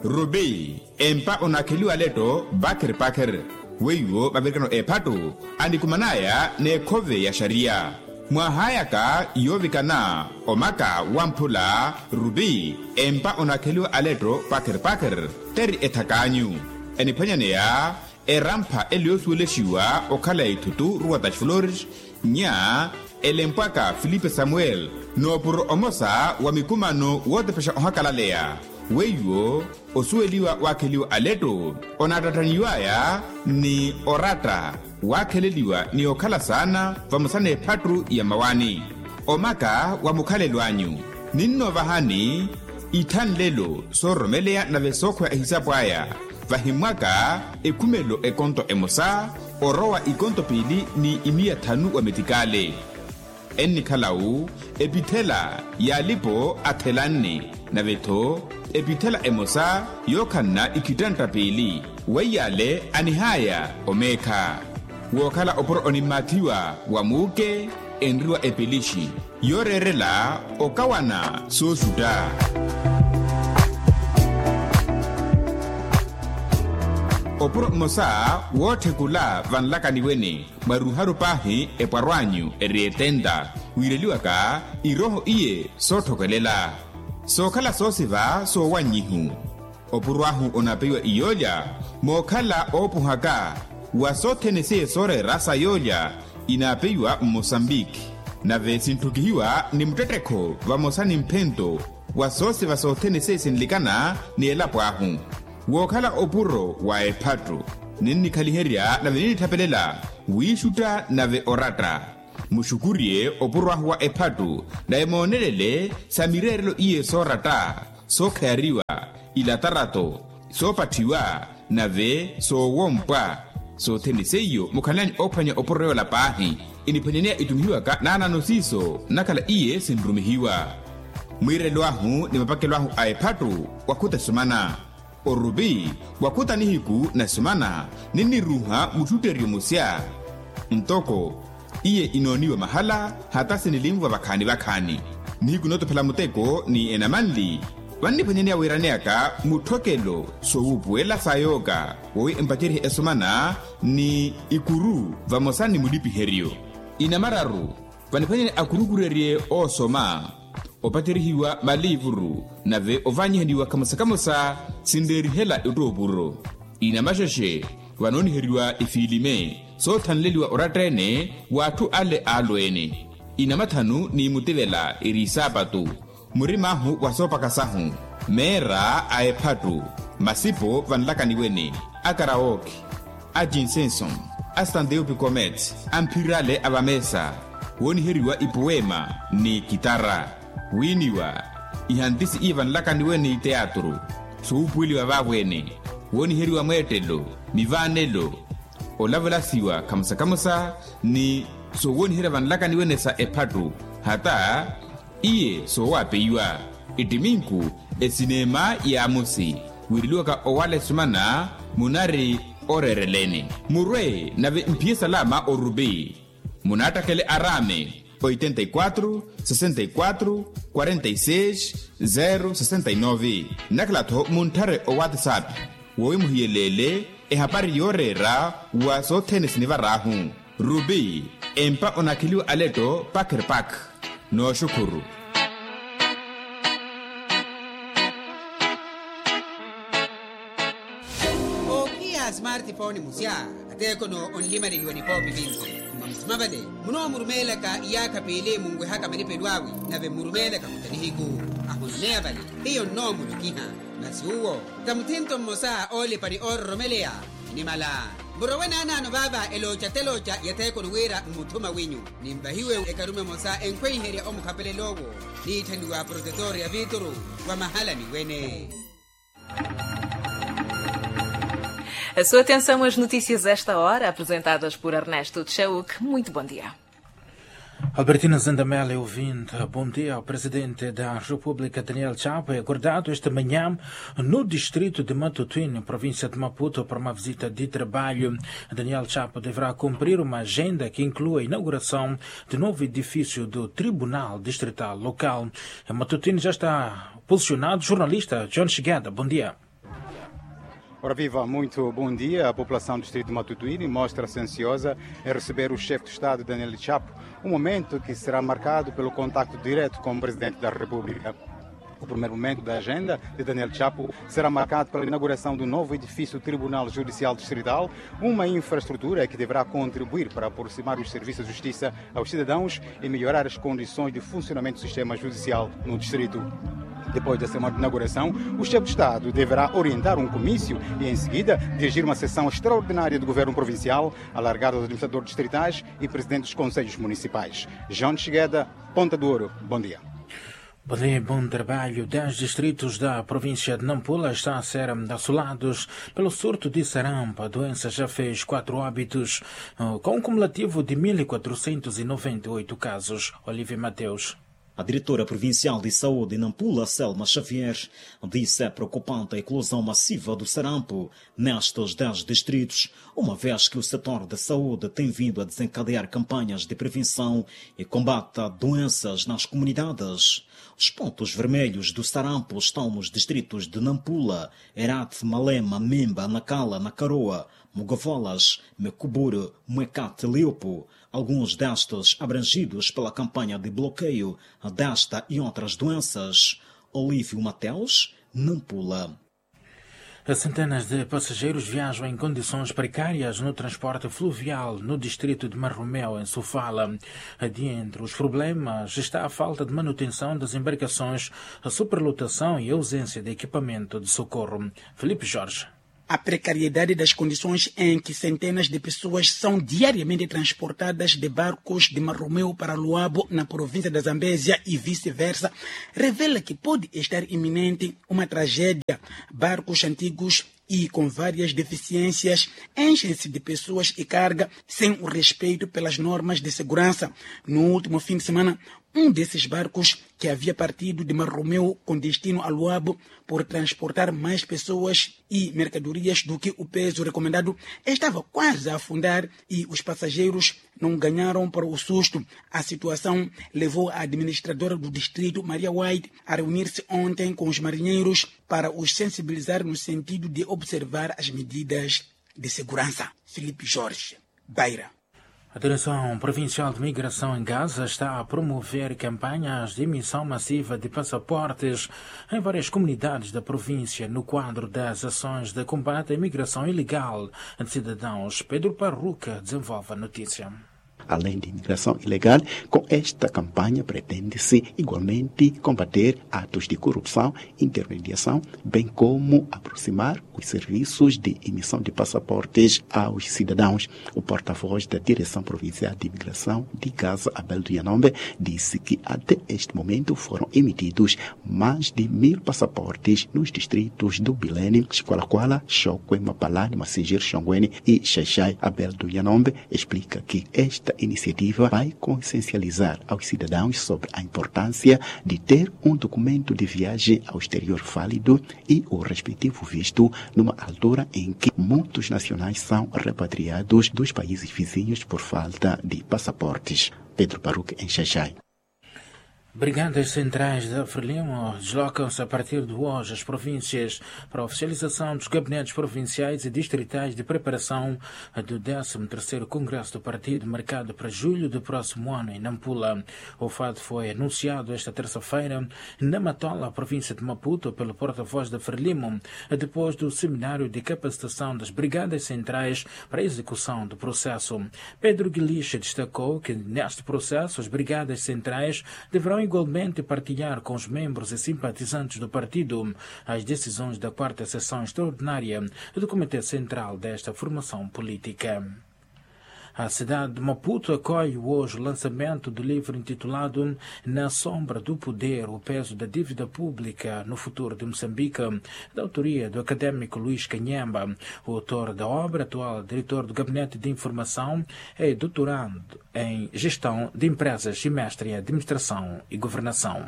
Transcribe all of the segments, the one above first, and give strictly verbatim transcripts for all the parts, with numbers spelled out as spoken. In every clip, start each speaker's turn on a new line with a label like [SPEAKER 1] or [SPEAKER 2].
[SPEAKER 1] Rubi empa onakeliwa leto bakir bakir weyo babirkano epatu andikumanaya ne kove ya sharia mwahayaka yovikana omaka wampula Rubi empa onakeliwa aleto bakir bakir teri etakanyu enipanyaneya erampa eliosueleshiwa okala itutu ruwatash flores nya elempaka Filipe Samuel no pur omosa wa mikumano wote pesha ohakalaleya weyo osueliwa wakeliwa aleto onatataniwaya ni orata wakeleliwa ni okala sana vamusane patru ya mawani omaka wa mukhalelwanyu ninno vahani ithan lelo soromeleya na vesokho ya hisabu aya vahimwaka ekumelo ekonto emosa orowa ikonto pili ni imia thanu wa metikale enni khalau epithela yalipo athelani na vetho epithela emosa yokhanna ikitanta pili weyale anihaya omekha wokhala oporo onimathiwa wamuke enriwa epelishi yorerela okawana sosuta oporo mosa wothekula vanlakaniwene maruharu pahi epwarwanyu erietenda wireliwaka iroho iye sothokelela sokhala sosiva sowanyihu opurwahu onapewa iyolya mokhala opuhaka wasothenesiye sore rasa yolya inapewa Mozambique na vesintukihiwa ni mtetekho vamosani mphento wasosi vasothenesiye sinlikana ni elapwahu wokhala opuro wa ephatru ninnikhaliherya na veninithapelela wiishuta na ve orata mushukurie opurwahu wa ephatu na emonelele samirerelo iye sorata sokhayariwa ilatarato sopathiwa na ve sowompwa sotheniseyo mukhalani ophwanya opurreyo la pahi iniphanyanea itumihiwaka nananosiso nakhala iye sinrumihiwa mwirelwahu ni mapakelwahu a ephatu wakhuta sumana Orubi wakuta nihiku na sumana nini ruha mututerio musya ntoko iye inoniwa mahala hata sinilimwa bakhani bakhani nihiku notophela muteko ni enamanli vanniphanyania wiraneaka muthokelo sowupuela sayoka wowi empatirihi esumana ni ikuru vamosani mulipiheryo inamararu vanniphanyania akurukurerie osoma opatirihiwa malivuru nave ovanyihaniwa kamusakamusa sinderihela utopuro inamashashe vanoniheriwa ifilime sothanleliwa oratrene watu ale alwene inamathanu ni mutevela irisapatu murimahu wasopakasahu mera aephatu masipo vanlakaniwene akaraoke ajinsenson astandeupicomet ampirale avamesa woniheriwa ipoema ni kitara winiwa ihantisi ivan lakaniwene teatro suupwiliwa vavwene woniheriwa mwetelo mivanelo olavelasiwa kamusakamusa ni so wonihera van lakaniwene sa ephatu hata iye so wapeyiwa itiminku esinema ya amusi wiriliwaka owale sumana munari orerelene murwe nave mpie salama Orubi munatakele arame oitenta e quatro, sessenta e quatro, quarenta e seis, zero sessenta e nove naklatho muntare o WhatsApp wowi muhiyelele e habari yorera wa sothenesi varahu Rubi empa onakiliwa aleto pakir pak no shukuru
[SPEAKER 2] smartphone musya ateko no onlimani liwani popi vinzo mumamavale muno murumela ka yaka pele mungwe haka manipelwawi nave murumela ka mutanihiku ahonea vale hiyo no mulukiha nasuo kamtinto mosa ole pani orromelea ni mala Burawena ano baba elocha telocha yateko nuwera mutuma winyu nimbahiwe ekarume mosa enkwei heria omukapele logo ni tanduwa protetoria vituru wa mahala ni wene.
[SPEAKER 3] A sua atenção às notícias esta hora, apresentadas por Ernesto Tchauk. Muito bom dia.
[SPEAKER 4] Albertina Zandamela, ouvinte, bom dia. O presidente da República, Daniel Chapo, é acordado esta manhã no distrito de Matutuíne, província de Maputo, para uma visita de trabalho. Daniel Chapo deverá cumprir uma agenda que inclui a inauguração de novo edifício do Tribunal Distrital Local. Em Matutuíne já está posicionado o jornalista John Chegada. Bom dia.
[SPEAKER 5] Ora viva, muito bom dia. A população do distrito de Matutuíne mostra-se ansiosa em receber o chefe de Estado, Daniel Chapo, um momento que será marcado pelo contacto direto com o Presidente da República. O primeiro momento da agenda de Daniel Chapo será marcado pela inauguração do novo edifício Tribunal Judicial Distrital, uma infraestrutura que deverá contribuir para aproximar os serviços de justiça aos cidadãos e melhorar as condições de funcionamento do sistema judicial no distrito. Depois da semana de inauguração, o chefe de Estado deverá orientar um comício e, em seguida, dirigir uma sessão extraordinária do governo provincial, alargada aos administradores distritais e presidentes dos conselhos municipais. João Chegueda, Ponta do Ouro. Bom dia.
[SPEAKER 4] Bom dia, bom trabalho. Dez distritos da província de Nampula estão a ser assolados pelo surto de sarampo. A doença já fez quatro óbitos, com um cumulativo de mil quatrocentos e noventa e oito casos. Olívia Mateus.
[SPEAKER 6] A diretora provincial de saúde de Nampula, Selma Xavier, disse é preocupante a eclosão massiva do sarampo nestes dez distritos, uma vez que o setor da saúde tem vindo a desencadear campanhas de prevenção e combate a doenças nas comunidades. Os pontos vermelhos do sarampo estão nos distritos de Nampula, Herat, Malema, Memba, Nacala, Nacaroa, Mogavolas, Mecuburo, Muecate, Leopo, alguns destes abrangidos pela campanha de bloqueio desta e outras doenças. Olívio Mateus, Nampula.
[SPEAKER 4] Centenas de passageiros viajam em condições precárias no transporte fluvial no distrito de Marromeu, em Sofala. Dentre os problemas está a falta de manutenção das embarcações, a superlotação e a ausência de equipamento de socorro. Felipe Jorge.
[SPEAKER 7] A precariedade das condições em que centenas de pessoas são diariamente transportadas de barcos de Marromeu para Luabo, na província da Zambésia, e vice-versa, revela que pode estar iminente uma tragédia. Barcos antigos e com várias deficiências enchem-se de pessoas e carga sem o respeito pelas normas de segurança. No último fim de semana, um desses barcos, que havia partido de Marromeu com destino a Luabo por transportar mais pessoas e mercadorias do que o peso recomendado, estava quase a afundar e os passageiros não ganharam para o susto. A situação levou a administradora do distrito, Maria White, a reunir-se ontem com os marinheiros para os sensibilizar no sentido de observar as medidas de segurança. Felipe Jorge, Beira.
[SPEAKER 4] A Direção Provincial de Migração em Gaza está a promover campanhas de emissão massiva de passaportes em várias comunidades da província no quadro das ações de combate à imigração ilegal de cidadãos. Pedro Parruca desenvolve a notícia.
[SPEAKER 8] Além de imigração ilegal, com esta campanha pretende-se igualmente combater atos de corrupção, intermediação, bem como aproximar os serviços de emissão de passaportes aos cidadãos. O porta-voz da Direção Provincial de Imigração de Gaza, Abel do Yanombe, disse que até este momento foram emitidos mais de mil passaportes nos distritos do Bilene, Xqualaquala, Xokwe, Mapalani, Massigir, Xongweni e Xaixai. Abel do Yanombe explica que esta iniciativa vai consciencializar aos cidadãos sobre a importância de ter um documento de viagem ao exterior válido e o respectivo visto numa altura em que muitos nacionais são repatriados dos países vizinhos por falta de passaportes. Pedro Baruch, em Xaixai.
[SPEAKER 4] Brigadas centrais da Frelimo deslocam-se a partir de hoje às províncias para a oficialização dos gabinetes provinciais e distritais de preparação do décimo terceiro Congresso do Partido, marcado para julho do próximo ano em Nampula. O fato foi anunciado esta terça-feira na Matola, província de Maputo, pelo porta-voz da Frelimo, depois do seminário de capacitação das Brigadas Centrais para a execução do processo. Pedro Guilicha destacou que neste processo as Brigadas Centrais deverão igualmente partilhar com os membros e simpatizantes do partido as decisões da quarta sessão extraordinária do Comitê Central desta formação política. A cidade de Maputo acolhe hoje o lançamento do livro intitulado Na Sombra do Poder, o peso da dívida pública no futuro de Moçambique, da autoria do académico Luís Canhamba. O autor da obra, atual diretor do Gabinete de Informação, é doutorando em Gestão de Empresas e mestre em Administração e Governação.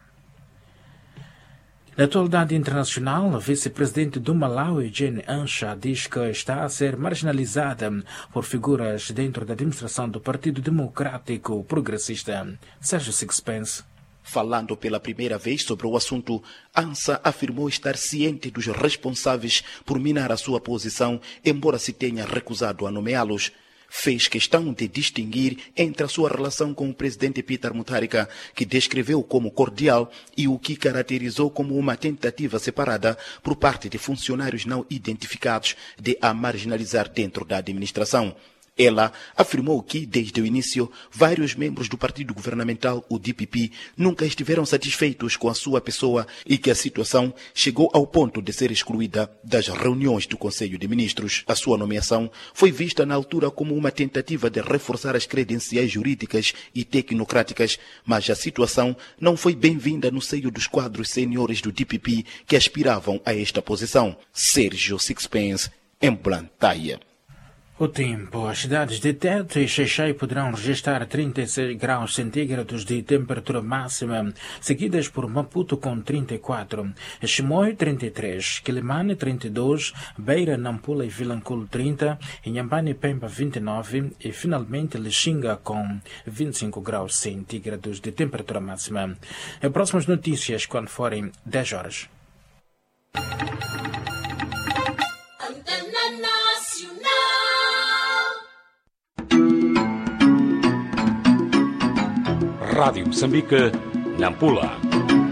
[SPEAKER 4] Na atualidade internacional, a vice-presidente do Malawi, Jane Ansha, diz que está a ser marginalizada por figuras dentro da administração do Partido Democrático Progressista. Sérgio Sixpence.
[SPEAKER 9] Falando pela primeira vez sobre o assunto, ANSA afirmou estar ciente dos responsáveis por minar a sua posição, embora se tenha recusado a nomeá-los. Fez questão de distinguir entre a sua relação com o presidente Peter Mutharika, que descreveu como cordial, e o que caracterizou como uma tentativa separada por parte de funcionários não identificados de a marginalizar dentro da administração. Ela afirmou que, desde o início, vários membros do partido governamental, o D P P, nunca estiveram satisfeitos com a sua pessoa e que a situação chegou ao ponto de ser excluída das reuniões do Conselho de Ministros. A sua nomeação foi vista na altura como uma tentativa de reforçar as credenciais jurídicas e tecnocráticas, mas a situação não foi bem-vinda no seio dos quadros seniores do D P P que aspiravam a esta posição. Sérgio Sixpence, em Blantyre.
[SPEAKER 4] O tempo. As cidades de Tete e Xai-Xai poderão registrar trinta e seis graus centígrados de temperatura máxima, seguidas por Maputo com trinta e quatro, Chimoio trinta e três, Quilimane trinta e dois, Beira, Nampula e Vilanculo trinta, Inhambane e Pemba vinte e nove e finalmente Lixinga com vinte e cinco graus centígrados de temperatura máxima. As próximas notícias quando forem dez horas.
[SPEAKER 10] Rádio Moçambique, Nampula.